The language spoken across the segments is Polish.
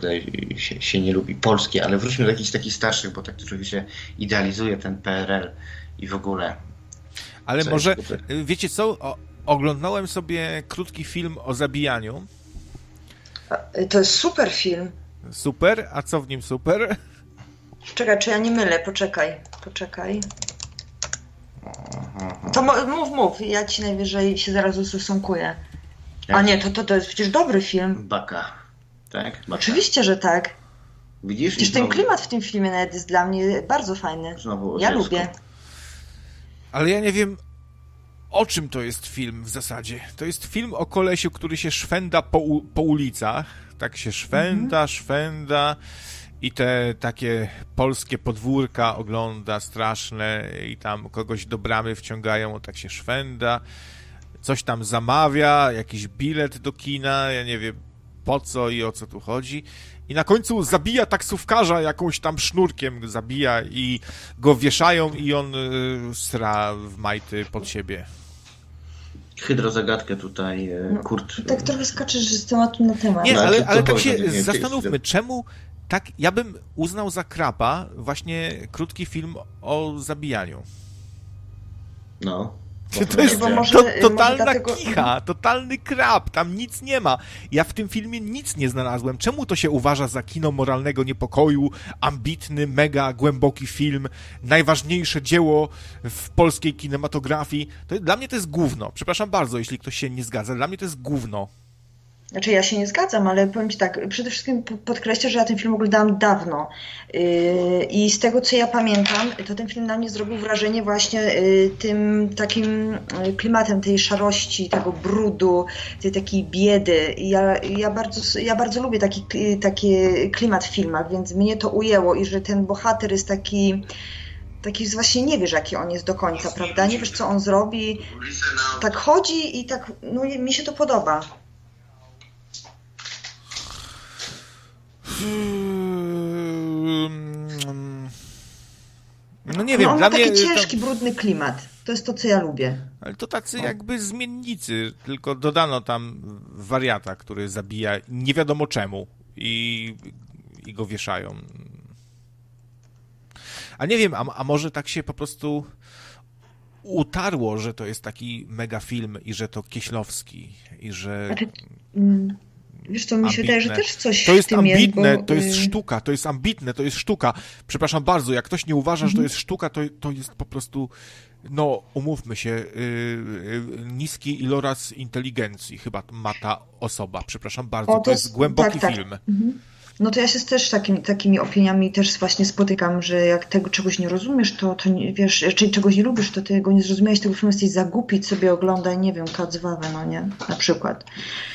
kurde, się nie lubi. Polskie, ale wróćmy do jakichś takich starszych, bo tak trochę się idealizuje ten PRL i w ogóle. Ale może, wiecie co? Oglądałem sobie krótki film o zabijaniu. To jest super film. Super? A co w nim super? Czekaj, czy ja nie mylę? Poczekaj. To mów, ja ci najwyżej się zaraz ustosunkuję. A nie, to jest przecież dobry film. Baka, tak? Baka. Oczywiście, że tak. Widzisz? Przecież ten klimat w tym filmie nawet jest dla mnie bardzo fajny. Ja lubię. Ale ja nie wiem, o czym to jest film w zasadzie. To jest film o kolesiu, który się szwenda po ulicach. Tak się szwenda i te takie polskie podwórka ogląda straszne i tam kogoś do bramy wciągają, tak się szwenda. Coś tam zamawia, jakiś bilet do kina, ja nie wiem po co i o co tu chodzi. I na końcu zabija taksówkarza jakąś tam sznurkiem, zabija i go wieszają i on sra w majty pod siebie. Hydrozagadkę tutaj, Kurt. Tak trochę skaczesz z tematu na temat. Nie, ale tak się zastanówmy, czemu tak, ja bym uznał za krapa właśnie krótki film o zabijaniu. No. To jest totalna kicha, totalny krap, tam nic nie ma. Ja w tym filmie nic nie znalazłem. Czemu to się uważa za kino moralnego niepokoju, ambitny, mega głęboki film, najważniejsze dzieło w polskiej kinematografii? Dla mnie to jest gówno. Przepraszam bardzo, jeśli ktoś się nie zgadza. Dla mnie to jest gówno. Znaczy ja się nie zgadzam, ale powiem ci tak, przede wszystkim podkreślę, że ja ten film oglądałam dawno i z tego co ja pamiętam, to ten film na mnie zrobił wrażenie właśnie tym takim klimatem tej szarości, tego brudu, tej takiej biedy. Ja bardzo lubię taki klimat w filmach, więc mnie to ujęło i że ten bohater jest taki właśnie nie wiesz, jaki on jest do końca, prawda? Nie wiesz, co on zrobi, tak chodzi i tak, no mi się to podoba. No nie wiem, on dla ma taki mnie ciężki, brudny klimat. To jest to, co ja lubię. Ale to tacy jakby zmiennicy, tylko dodano tam wariata, który zabija nie wiadomo czemu i go wieszają. A nie wiem, a może tak się po prostu utarło, że to jest taki mega film i że to Kieślowski i że... Wiesz co, mi się wydaje, że też coś to jest w tym ambitne, jest, bo... to jest sztuka, to jest ambitne, to jest sztuka. Przepraszam bardzo, jak ktoś nie uważa, że to jest sztuka, to jest po prostu, no umówmy się, niski iloraz inteligencji chyba ma ta osoba. Przepraszam bardzo, to jest głęboki film. No to ja się też takimi opiniami też właśnie spotykam, że jak tego czegoś nie rozumiesz, to nie wiesz, czyli czegoś nie lubisz, to ty go nie zrozumiałeś tego filmu, jesteś zagupić sobie oglądaj, nie wiem, Kacwawę, no nie? Na przykład.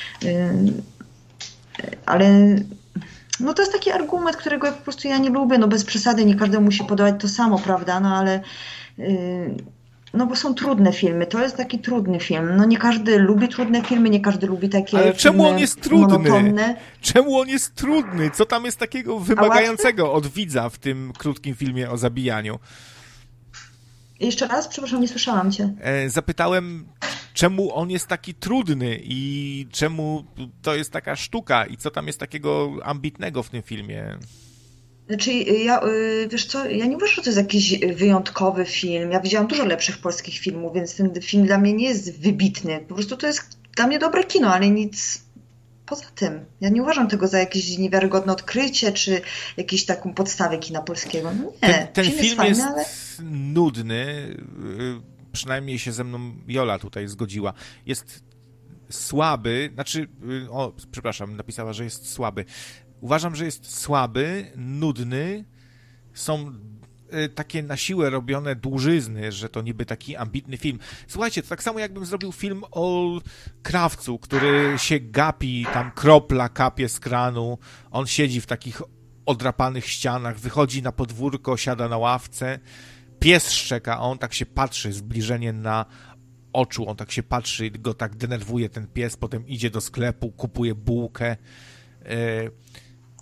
Ale no to jest taki argument, którego ja po prostu ja nie lubię, no bez przesady, nie każdemu musi podobać to samo, prawda, no ale no bo są trudne filmy, to jest taki trudny film, no nie każdy lubi trudne filmy, nie każdy lubi takie ale czemu on jest trudny? Monotonne. Czemu on jest trudny? Co tam jest takiego wymagającego od widza w tym krótkim filmie o zabijaniu? Jeszcze raz? Przepraszam, nie słyszałam cię. Zapytałem, czemu on jest taki trudny i czemu to jest taka sztuka i co tam jest takiego ambitnego w tym filmie? Znaczy, wiesz co, ja nie uważam, że to jest jakiś wyjątkowy film. Ja widziałam dużo lepszych polskich filmów, więc ten film dla mnie nie jest wybitny. Po prostu to jest dla mnie dobre kino, ale nic poza tym. Ja nie uważam tego za jakieś niewiarygodne odkrycie, czy jakąś taką podstawę kina polskiego. No nie, ten film jest, fajny, jest ale... nudny, przynajmniej się ze mną Jola tutaj zgodziła. Jest słaby, przepraszam, napisała, że jest słaby. Uważam, że jest słaby, nudny, są takie na siłę robione dłużyzny, że to niby taki ambitny film. Słuchajcie, to tak samo jakbym zrobił film o krawcu, który się gapi, tam kropla kapie z kranu, on siedzi w takich odrapanych ścianach, wychodzi na podwórko, siada na ławce, pies szczeka, a on tak się patrzy, zbliżenie na oczu, on tak się patrzy i go tak denerwuje ten pies, potem idzie do sklepu, kupuje bułkę.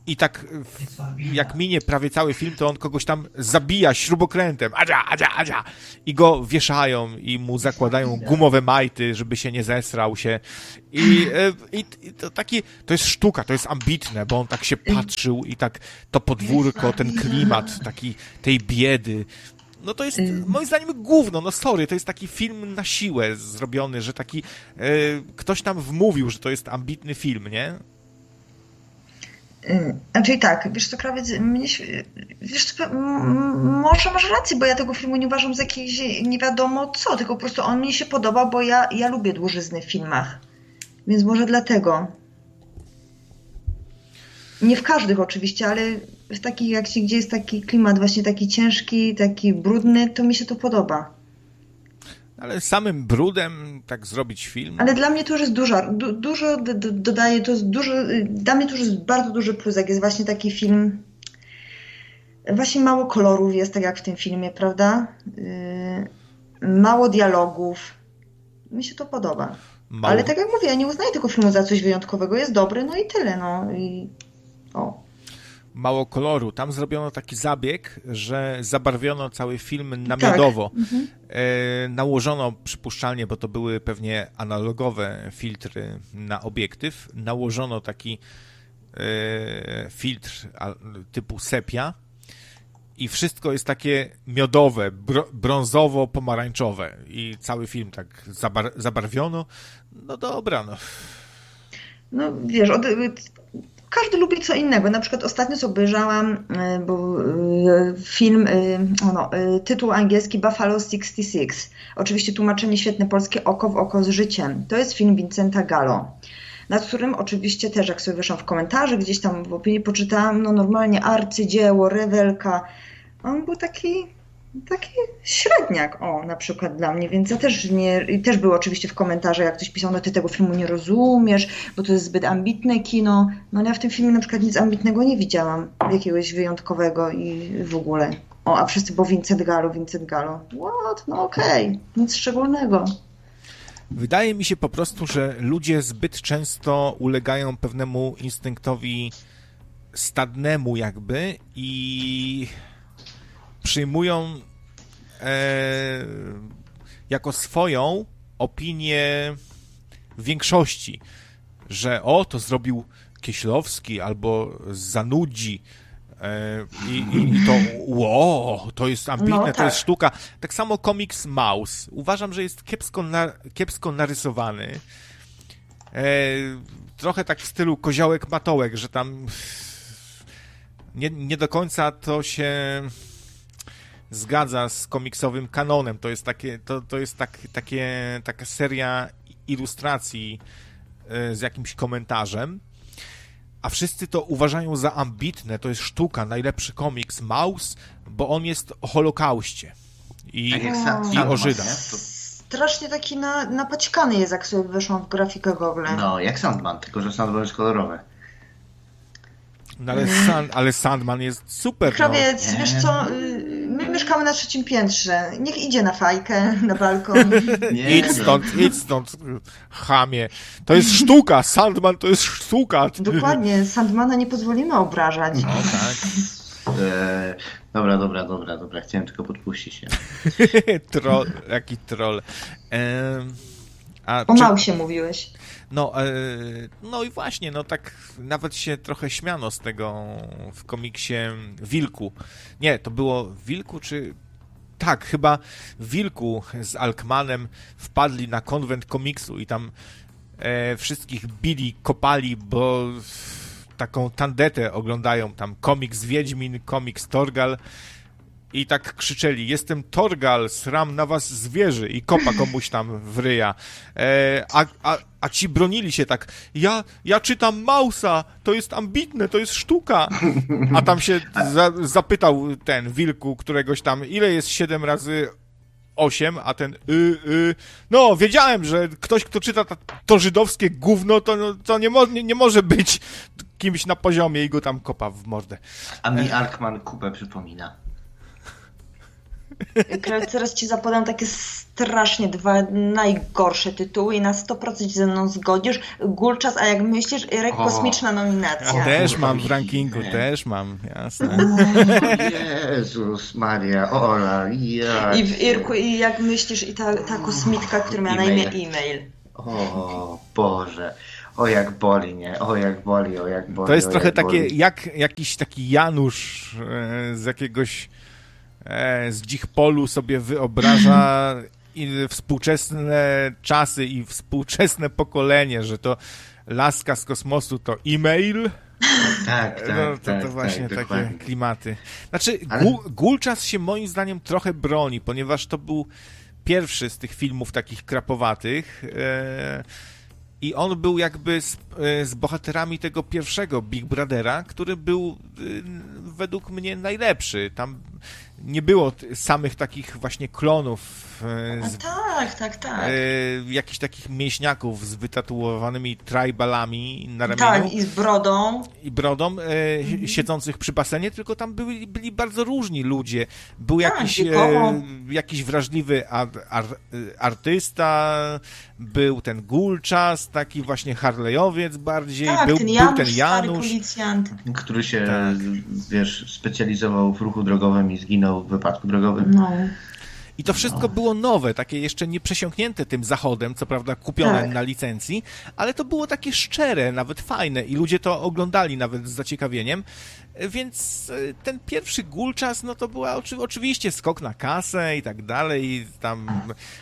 I tak jak minie prawie cały film, to on kogoś tam zabija śrubokrętem. Adzia! I go wieszają i mu zakładają gumowe majty, żeby się nie zesrał się. I to to jest sztuka, to jest ambitne, bo on tak się patrzył i tak to podwórko, ten klimat taki tej biedy. No to jest moim zdaniem gówno, no sorry, to jest taki film na siłę zrobiony, że taki ktoś tam wmówił, że to jest ambitny film, nie? Znaczy tak, wiesz co, Krawiec, może masz rację, bo ja tego filmu nie uważam za jakiś nie wiadomo co, tylko po prostu on mnie się podoba, bo ja lubię dłużyzny w filmach, więc może dlatego. Nie w każdych oczywiście, ale w takich, gdzie jest taki klimat właśnie taki ciężki, taki brudny, to mi się to podoba. Ale samym brudem tak zrobić film? Ale dla mnie to już jest dużo dodaje, to jest dużo, dla mnie to już jest bardzo duży plus, jak jest właśnie taki film, właśnie mało kolorów jest, tak jak w tym filmie, prawda? Mało dialogów. Mi się to podoba. Mało. Ale tak jak mówię, ja nie uznaję tego filmu za coś wyjątkowego, jest dobry, no i tyle, no i Mało koloru. Tam zrobiono taki zabieg, że zabarwiono cały film na miodowo. Tak. Nałożono przypuszczalnie, bo to były pewnie analogowe filtry na obiektyw, nałożono taki filtr typu sepia i wszystko jest takie miodowe, brązowo-pomarańczowe i cały film tak zabarwiono. No dobra, no. No wiesz, każdy lubi co innego. Na przykład ostatnio co obejrzałam, bo film, tytuł angielski Buffalo 66. Oczywiście tłumaczenie świetne polskie Oko w oko z życiem. To jest film Vincenta Gallo, nad którym oczywiście też, jak sobie wyszłam w komentarze, gdzieś tam w opinii poczytałam, no normalnie arcydzieło, rewelka. On był taki średniak, na przykład dla mnie, więc ja też było oczywiście w komentarzach, jak ktoś pisał, no ty tego filmu nie rozumiesz, bo to jest zbyt ambitne kino, no ale ja w tym filmie na przykład nic ambitnego nie widziałam, jakiegoś wyjątkowego i w ogóle. A wszyscy, bo Vincent Gallo. What? No okej, nic szczególnego. Wydaje mi się po prostu, że ludzie zbyt często ulegają pewnemu instynktowi stadnemu jakby i przyjmują jako swoją opinię większości, że to zrobił Kieślowski albo Zanudzi i to jest ambitne, no, tak. To jest sztuka. Tak samo komiks Maus. Uważam, że jest kiepsko narysowany. Trochę tak w stylu koziołek matołek, że tam nie do końca to się zgadza z komiksowym kanonem. To jest taka seria ilustracji z jakimś komentarzem, a wszyscy to uważają za ambitne. To jest sztuka, najlepszy komiks Maus, bo on jest o Holokauście i o Żydach. Strasznie taki napaćkany jest, jak sobie weszłam w grafikę Google. No, jak Sandman, tylko że Sandman jest kolorowy. No ale Sandman jest super. Krawiec, no. Wiesz co, my mieszkamy na 3. piętrze. Niech idzie na fajkę, na balkon. Idź stąd, chamie. To jest sztuka, Sandman to jest sztuka. Dokładnie, Sandmana nie pozwolimy obrażać. No tak. Dobra, chciałem tylko podpuścić się. Jaki troll. O Mausie mówiłeś. No i właśnie, no tak nawet się trochę śmiano z tego w komiksie Wilku. Nie, to było Wilku czy... Tak, chyba Wilku z Alkmanem wpadli na konwent komiksu i tam wszystkich bili, kopali, bo taką tandetę oglądają, tam komiks Wiedźmin, komiks Torgal i tak krzyczeli, jestem Torgal, sram na was zwierzy i kopa komuś tam w ryja. A ci bronili się tak, ja czytam Mausa, to jest ambitne, to jest sztuka. A tam się zapytał ten Wilku któregoś tam, ile jest 7 razy 8, a ten no, wiedziałem, że ktoś, kto czyta to żydowskie gówno, to nie może być kimś na poziomie i go tam kopa w mordę. A mi Alkman kupę przypomina. Teraz ci zapodam takie strasznie dwa najgorsze tytuły i na 100% się ze mną zgodzisz. Gulczas, a jak myślisz, kosmiczna nominacja. Też mam w rankingu, też mam, jasne. Jezus Maria, Ola, ja. I w Irku, i jak myślisz, i ta kosmitka, która miała na imię e-mail. O Boże. O jak boli, nie? O jak boli. To jest trochę takie, jak jakiś taki Janusz z jakiegoś z Dzichpolu sobie wyobraża współczesne czasy i współczesne pokolenie, że to laska z kosmosu to e-mail. Tak, to właśnie takie dokładnie. Klimaty. Znaczy, Gulczas się moim zdaniem trochę broni, ponieważ to był pierwszy z tych filmów takich krapowatych i on był jakby z bohaterami tego pierwszego Big Brothera, który był według mnie najlepszy. Tam nie było samych takich właśnie klonów. Tak. Jakichś takich mięśniaków z wytatuowanymi tribalami na ramieniu. Tak, i z brodą. I brodą, siedzących przy basenie, tylko tam byli bardzo różni ludzie. Był jakiś wrażliwy artysta, był ten Gulczas, taki właśnie Harleyowiec bardziej, był ten Janusz. Który się, specjalizował w ruchu drogowym i zginął w wypadku drogowym. No. I to wszystko było nowe, takie jeszcze nie przesiąknięte tym zachodem, co prawda kupione na licencji, ale to było takie szczere, nawet fajne i ludzie to oglądali nawet z zaciekawieniem, więc ten pierwszy Gulczas, no to była oczywiście skok na kasę i tak dalej, tam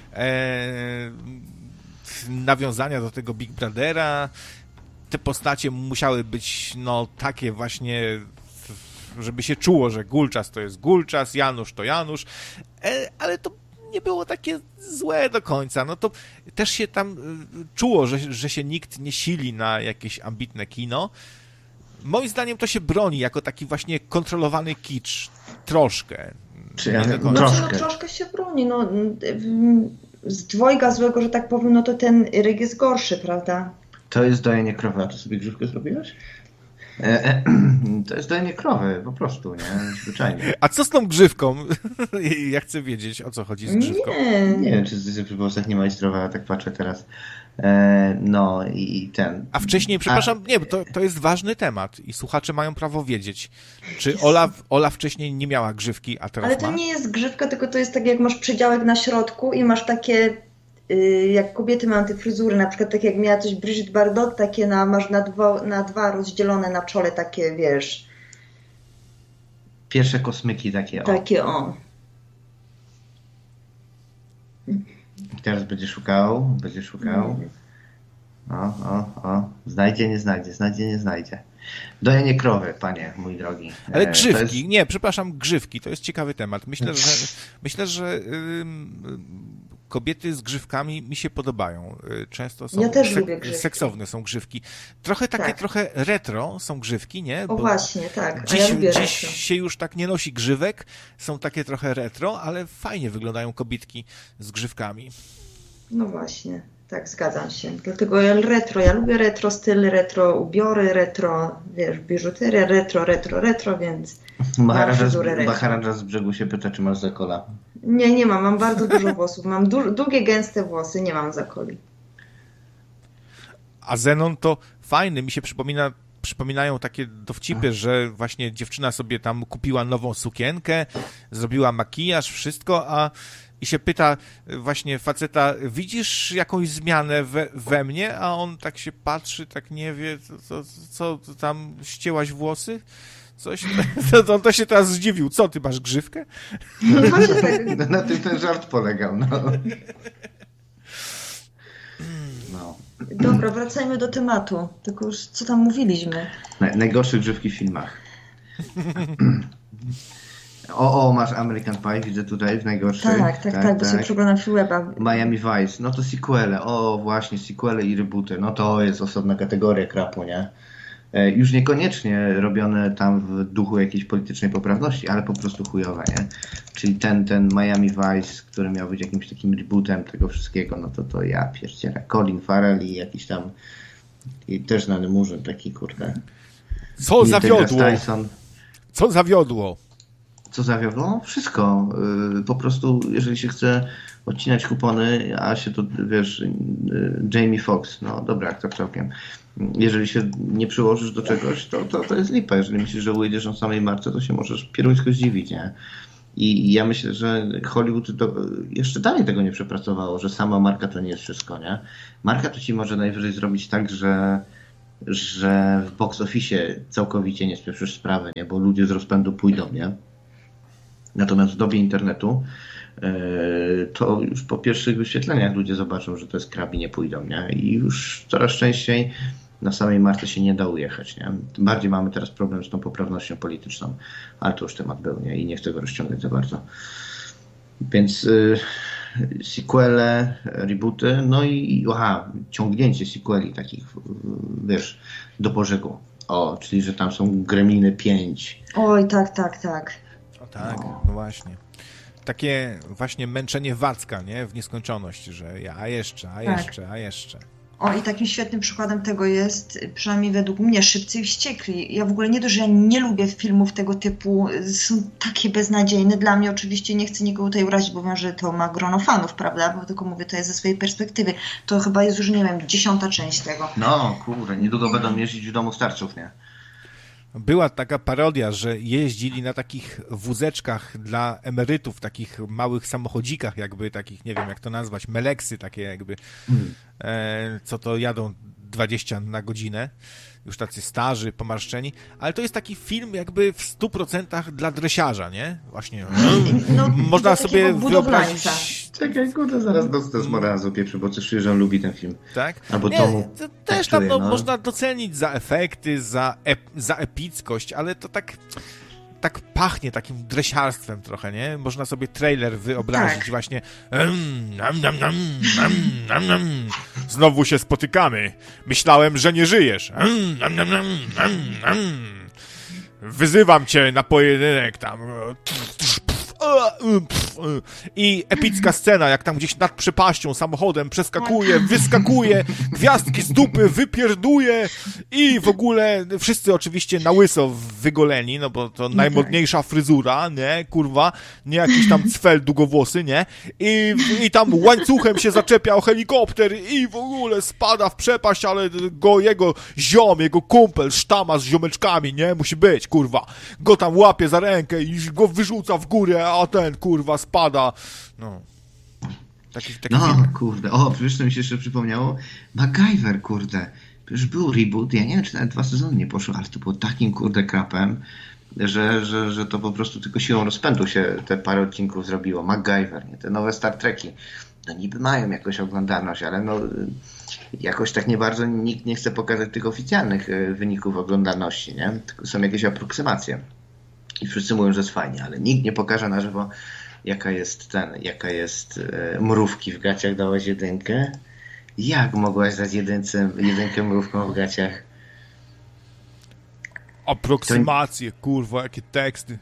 nawiązania do tego Big Brothera, te postacie musiały być takie właśnie, żeby się czuło, że Gulczas to jest Gulczas, Janusz to Janusz, ale to nie było takie złe do końca. No to też się tam czuło, że się nikt nie sili na jakieś ambitne kino. Moim zdaniem to się broni jako taki właśnie kontrolowany kicz. Troszkę. Troszkę się broni. Z dwojga złego, że tak powiem, to ten Ryk jest gorszy, prawda? To jest dojenie krowy. A ty sobie grzywkę zrobiłeś? To jest dojenie krowy, po prostu, nie? Zwyczajnie. A co z tą grzywką? Ja chcę wiedzieć, o co chodzi z grzywką. Nie wiem, czy w włosach nie ma zdrowa, ja tak patrzę teraz. I ten... A wcześniej, przepraszam, nie, bo to jest ważny temat i słuchacze mają prawo wiedzieć. Czy Ola wcześniej nie miała grzywki, a teraz Ale to nie jest grzywka, tylko to jest tak, jak masz przydziałek na środku i masz takie... jak kobiety mają te fryzury, na przykład tak jak miała coś Brigitte Bardot, takie masz na dwa rozdzielone na czole, takie wiesz... Pierwsze kosmyki takie, o. Takie, o. Teraz będzie szukał. Znajdzie, nie znajdzie. Dojenie krowy, panie, mój drogi. Ale grzywki, nie, przepraszam, grzywki, to jest ciekawy temat. Myślę, że kobiety z grzywkami mi się podobają. Często są seksowne są grzywki. Trochę takie, trochę retro są grzywki, nie? Bo właśnie, tak. Dziś się już tak nie nosi grzywek, są takie trochę retro, ale fajnie wyglądają kobietki z grzywkami. No właśnie, tak, zgadzam się. Dlatego ja lubię retro styl, retro ubiory, retro, biżuteria, retro, więc Maharadża z brzegu się pyta, czy masz zakola. Nie mam bardzo dużo włosów. Mam długie, gęste włosy, nie mam zakoli. A Zenon to fajny, mi się przypominają takie dowcipy, że właśnie dziewczyna sobie tam kupiła nową sukienkę, zrobiła makijaż, wszystko, i się pyta właśnie faceta, widzisz jakąś zmianę we mnie? A on tak się patrzy, tak nie wie, co tam ścięłaś włosy? Coś, to się teraz zdziwił. Co, ty masz grzywkę? Na tym ten żart polegał, Dobra, wracajmy do tematu. Tylko już co tam mówiliśmy? Najgorsze grzywki w filmach. Masz American Pie, widzę tutaj w najgorszych. Tak, bo sobie przeglądam Weba. Miami Vice, no to sequele, właśnie sequele i rebooty, no to jest osobna kategoria krapu, nie? Już niekoniecznie robione tam w duchu jakiejś politycznej poprawności, ale po prostu chujowe, nie? Czyli ten Miami Vice, który miał być jakimś takim rebootem tego wszystkiego, no to ja pierdzielę. Colin Farrell i jakiś tam i też znany murzyn taki, kurde. Co zawiodło? Co zawiodło? Co zawiodło? Wszystko. Po prostu, jeżeli się chce odcinać kupony, a się to, wiesz, Jamie Foxx, no dobra, aktor całkiem. Jeżeli się nie przyłożysz do czegoś, to jest lipa. Jeżeli myślisz, że ujedziesz na samej marce, to się możesz pieruńsko zdziwić, nie? I ja myślę, że Hollywood jeszcze dalej tego nie przepracowało, że sama marka to nie jest wszystko, nie? Marka to ci może najwyżej zrobić tak, że w box office całkowicie nie spieprzysz sprawy, nie? Bo ludzie z rozpędu pójdą, nie? Natomiast w dobie internetu to już po pierwszych wyświetleniach ludzie zobaczą, że to jest krab i nie pójdą, nie? I już coraz częściej na samej marce się nie da ujechać, nie? Tym bardziej mamy teraz problem z tą poprawnością polityczną, ale to już temat był, nie? I nie chcę go rozciągać za bardzo. Więc sequele, rebooty, no i ciągnięcie sequeli takich, wiesz, do pożegu. O, czyli że tam są Gremliny 5. Oj, tak. O tak, no właśnie. Takie właśnie męczenie Wacka, nie? W nieskończoność, że a jeszcze. O, i takim świetnym przykładem tego jest, przynajmniej według mnie, Szybcy i Wściekli. Ja w ogóle nie dość, że ja nie lubię filmów tego typu, są takie beznadziejne. Dla mnie oczywiście, nie chcę nikogo tutaj urazić, bo wiem, że to ma grono fanów, prawda? Bo tylko mówię to jest ze swojej perspektywy. To chyba jest już, nie wiem, 10. część tego. No, kurde, niedługo będą jeździć w domu starców, nie? Była taka parodia, że jeździli na takich wózeczkach dla emerytów, takich małych samochodzikach jakby, takich, nie wiem jak to nazwać, meleksy takie jakby, co to jadą 20 na godzinę, już tacy starzy, pomarszczeni, ale to jest taki film jakby w 100% dla dresiarza, nie? Właśnie, można sobie wyobrazić... Czekaj, kurde, zaraz dostę z morazu pieprzy, bo coś czuję, że on lubi ten film. Tak? Albo nie, Tomu. To też tam można docenić za efekty, za epickość, ale to tak pachnie takim dresiarstwem trochę, nie? Można sobie trailer wyobrazić właśnie. Znowu się spotykamy. Myślałem, że nie żyjesz. Wyzywam cię na pojedynek tam. I epicka scena, jak tam gdzieś nad przepaścią samochodem przeskakuje, wyskakuje, gwiazdki z dupy wypierduje i w ogóle wszyscy oczywiście na łyso wygoleni, no bo to najmodniejsza fryzura, nie, kurwa, nie jakiś tam cfel długowłosy, nie, i tam łańcuchem się zaczepiał helikopter i w ogóle spada w przepaść, ale jego ziom, jego kumpel, sztama z ziomeczkami, nie, musi być, kurwa, go tam łapie za rękę i go wyrzuca w górę, a ten, kurwa, spada. No. Taki no, film. Kurde. O, wiesz, co mi się jeszcze przypomniało? MacGyver, kurde. Przecież był reboot, ja nie wiem, czy nawet 2 sezony nie poszło, ale to było takim, kurde, krapem, że to po prostu tylko siłą rozpędu się te parę odcinków zrobiło. MacGyver, nie? Te nowe Star Treki. No niby mają jakąś oglądalność, ale no jakoś tak nie bardzo nikt nie chce pokazać tych oficjalnych wyników oglądalności, nie? Tylko są jakieś aproksymacje. I wszyscy mówią, że jest fajnie, ale nikt nie pokaże na żywo, jaka jest mrówki w gaciach. Dałaś 1. Jak mogłaś dać 1 mrówką w gaciach? Aproksymacje, kurwa, jakie teksty.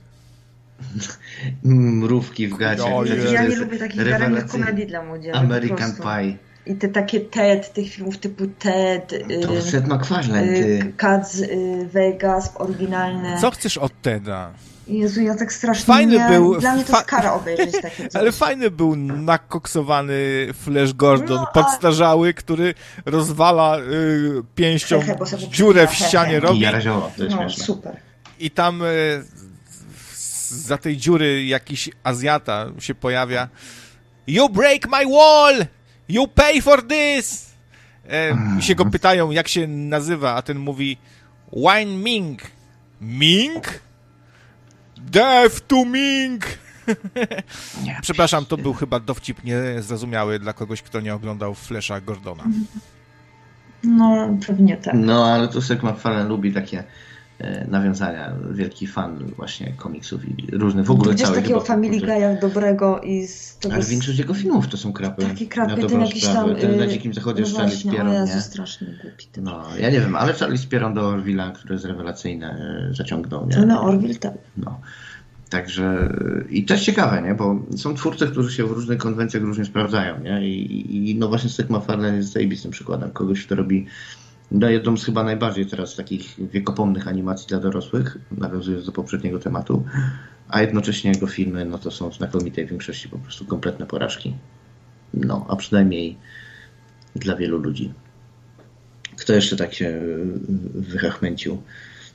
Mrówki w gaciach. Ja nie lubię takich garnych komedii dla młodzieży. American Pie. I te takie TED, tych filmów typu TED, to Seth MacFarlane, Cats Vegas, oryginalne. Co chcesz od TEDa? Jezu, ja tak strasznie... Fajny był... Dla mnie to jest kara obejrzeć takie coś. Ale fajny był nakoksowany Flash Gordon, podstarzały, który rozwala pięścią dziurę w ścianie robi. I jarazioło, to jest śmieszne. Super. I tam za tej dziury jakiś Azjata się pojawia. You break my wall! You pay for this! I się go pytają, jak się nazywa, a ten mówi Wine Ming. Ming? Death to Ming! Przepraszam, to był chyba dowcip niezrozumiały dla kogoś, kto nie oglądał Flasha Gordona. No, pewnie tak. No, ale to Seth MacFarlane lubi takie nawiązania. Wielki fan właśnie komiksów i różnych, w ogóle gdzieś takiego Family Guy'a dobrego i z tego... Ale większość jego filmów to są krapy. Takie krapy, ten jakiś tam... Ten na Dzikim Zachodzie z Charlie Spieron, nie? Strasznie głupi. No, ja nie wiem, ale Charlie Spieron do Orville'a, który jest rewelacyjny, zaciągnął, nie? To na Orville, tak. No. Także i to jest ciekawe, nie? Bo są twórcy, którzy się w różnych konwencjach różnie sprawdzają, nie? I no właśnie Seth MacFarlane jest zajebistym przykładem kogoś, kto robi jedną z chyba najbardziej teraz takich wiekopomnych animacji dla dorosłych, nawiązując do poprzedniego tematu, a jednocześnie jego filmy no to są w znakomitej większości po prostu kompletne porażki. No, a przynajmniej dla wielu ludzi. Kto jeszcze tak się wychachmęcił?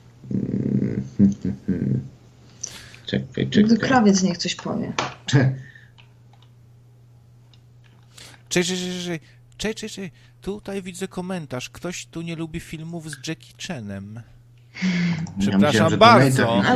Czekaj. Krawiec niech coś powie. Cześć. Tutaj widzę komentarz. Ktoś tu nie lubi filmów z Jackie Chanem. Przepraszam bardzo.